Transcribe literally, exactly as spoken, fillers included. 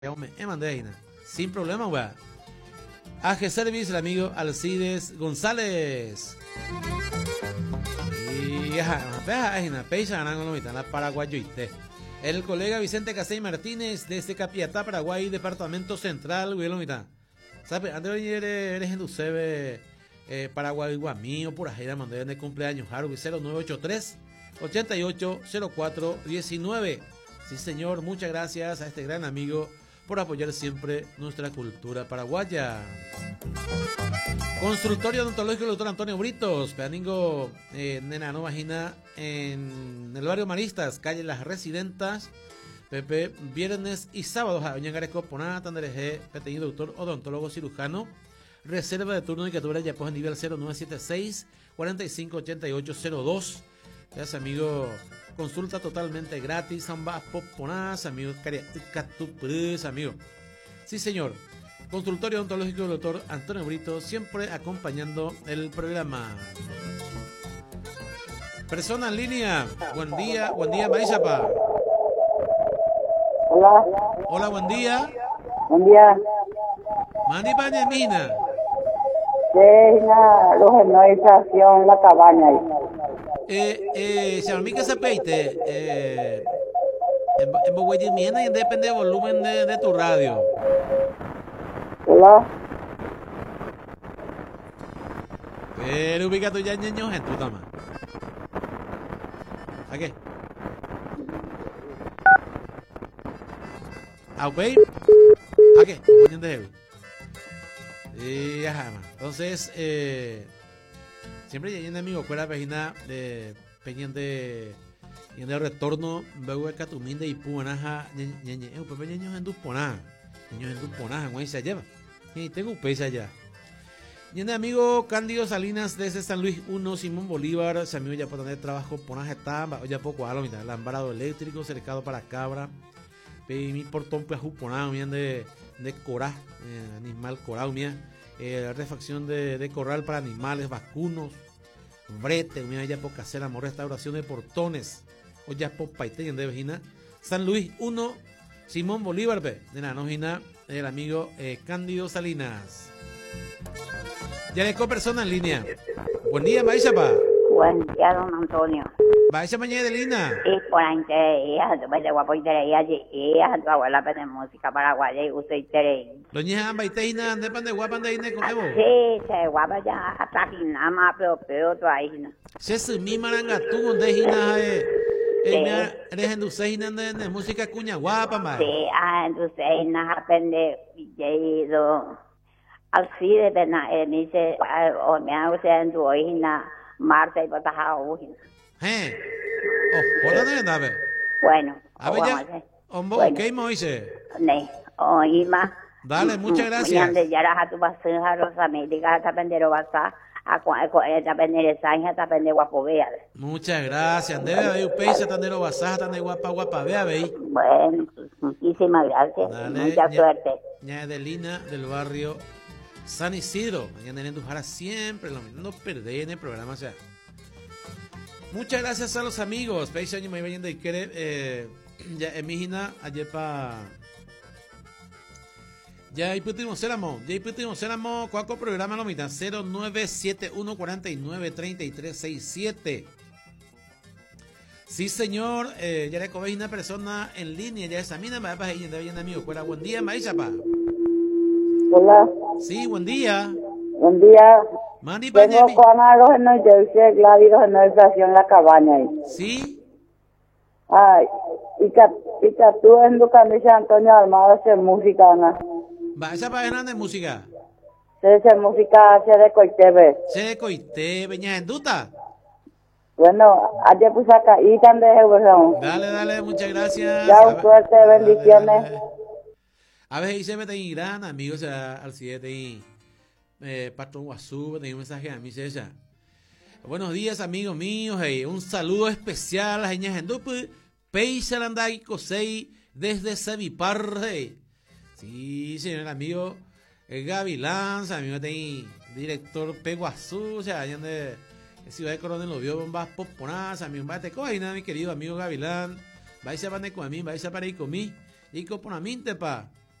me mandé sin problema, weá. A G Service, el amigo Alcides González. Y ajá, peisa ganando la la paraguayoite. El colega Vicente Casey Martínez desde Capiatá, Paraguay, departamento central, güey, lo mitad. ¿Sabes? Antes de eres, eres en Ucebe, eh, Paraguay, Guamío, por ahí, la mandé de cumpleaños, Haru, cero nueve ocho tres, ochenta y ocho, cero cuatro diecinueve. Sí, señor, muchas gracias a este gran amigo por apoyar siempre nuestra cultura paraguaya. Consultorio odontológico del doctor Antonio Britos, Peaningo, eh, Nena No Vagina, en el barrio Maristas, calle Las Residentas, Pepe, viernes y sábados, a Doña Gareco, Poná, Tandereje, Peteño, doctor odontólogo cirujano, reserva de turno y captura ya pues en nivel cero nueve siete seis, cuarenta y cinco ochenta y ocho cero dos. Gracias, amigo. Consulta totalmente gratis. Ambas poponás, amigo. Cariacatupres, amigo. Sí, señor. Consultorio odontológico del doctor Antonio Brito, siempre acompañando el programa. Persona en línea. Buen día, buen día, Maizapa. Hola. Hola, buen día. Buen día. Mandi Pañemina. Es una logenización la cabaña ahí. Eh, eh, se me que se peite. Eh, en en Boguayimiena y depende del volumen de, de tu radio. Hola. Pero ubica tu ya ñeño en tu tama. ¿A qué? ¿A ok? ¿A qué? Y ajá, entonces, eh, siempre llegué amigo con la página de pendiente y en el retorno veo el catumín de Ipuanaja, ñeñe, eh, pepe ñeños en Duponá, niños en Duponá, güey, se lleva. Y tengo un pez allá. Y en amigo Cándido Salinas desde San Luis uno, Simón Bolívar, se amigo ya por tener trabajo, Ponaje está, ya poco a la mitad, lambrado eléctrico, cercado para cabra, y mi portón pues Juponá, bien de, de corá, eh, animal corá, mía. Eh, refacción de, de corral para animales, vacunos, brete, mira ya por casera, amor, restauración de portones, o ya por paiteña de Vejina, San Luis uno, Simón Bolívar, de Nanojina, el amigo eh, Cándido Salinas. Ya le co persona en línea. Buen día, Maizapa. Buen día, don Antonio. Vaya mañana de Lina. Y por ahí te hija, tu vete guapo y te hija, hija, tu abuela pide música paraguaya y usted y te Doña Amba y Teina, de pan de guapan de Ine con Evo. sí, se guapa ya hasta aquí nada más, pero pero tu ahí no. Se sumi maranga tú donde Hina, eh. Eh, eres en Dulceina de música cuña guapa, ma. Sí, ah, entonces nada aprende y do Alcides de na, eh, me dice, o me hago sea en tu orina, Marta y Botaja Ujina. Eh. Oh, ¿por dónde anda, ve? Bueno, a ver ya. Ombo, bueno. ¿qué Moise? Ne, o Ima. Dale, muchas gracias. Yande ya a tu baseja Rosa Médica, hasta aprender basa, a hasta aprender sanja, hasta aprender guapo vea. Muchas gracias. Debe haber un peixe tandero basaja, tan de guapa guapa vea, ve. Bueno, muchísimas gracias. Dale, mucha ña, suerte. Ña de Lina del barrio San Isidro. Mañana en Dujara siempre, lo mismo, no perder en el programa, o sea. Muchas gracias a los amigos. Peixe año me vayan de querer, eh, ya en mi hina, ayer pa. Ya ahí putimos Céramo, ya ahí putimos Céramo, cuaco programa lo mitad, cero nueve siete uno cuatro nueve tres tres seis siete. Sí, señor, eh, ya le cobéis una persona en línea, ya examina, va a pasar de bien amigo. Fuera, buen día, Maizapa. Hola. Sí, buen día. Buen día. Mani Tengo con Aros en el Jersey, Gladys en la estación La Cabaña ahí. Sí. Ay, y que, y que tú en tu camisa Antonio Armado hacer música, ¿no? Va, esa página de música. Se hace música, se de coitebe. Se de coite, veña en duta. Bueno, ayer puse acá y tan de euros. Dale, dale, muchas gracias. Ya, suerte, bendiciones. Dale, dale. A veces ahí se mete en Irán, amigos, al siete y eh, Patrón Guazú, tenía un mensaje a mí, César. Buenos días, amigos míos. Hey, un saludo especial a Jeñas en Dupe, Peisalanday Cosey, desde Sevipar. Hey. Sí, señor amigo eh, Gavilán, amigo de director Peguazú, o sea, allá de Ciudad de Coronel lo vio bombas poponas, amigo, bate coina, mi querido amigo Gavilán, vais a parar con mí, vais a parar con mí, y con ponaminte pa.